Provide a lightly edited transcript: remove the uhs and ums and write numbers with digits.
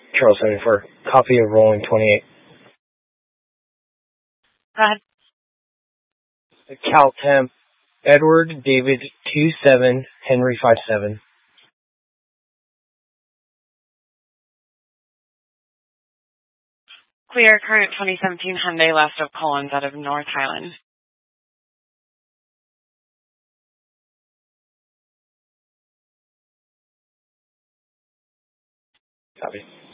Charles 74. Copy of rolling 28. Go ahead. Cal Temp. Edward David 27 Henry 57. Clear current 2017 Hyundai Last of Collins out of North Highland. Copy.